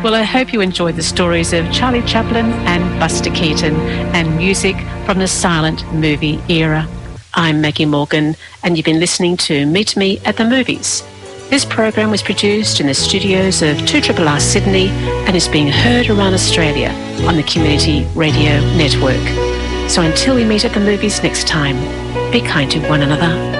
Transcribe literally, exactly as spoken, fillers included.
Well, I hope you enjoyed the stories of Charlie Chaplin and Buster Keaton and music from the silent movie era. I'm Maggie Morgan, and you've been listening to Meet Me at the Movies. This program was produced in the studios of two R R R Sydney and is being heard around Australia on the Community Radio Network. So until we meet at the movies next time, be kind to one another.